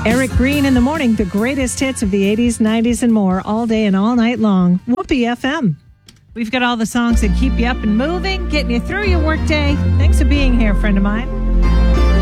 Eric Green in the morning, the greatest hits of the 80s, 90s, and more, all day and all night long. Whoopee FM. We've got all the songs that keep you up and moving, getting you through your workday. Thanks for being here, friend of mine.